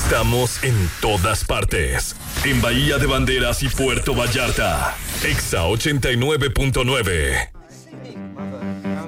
Estamos en todas partes. En Bahía de Banderas y Puerto Vallarta. Exa 89.9.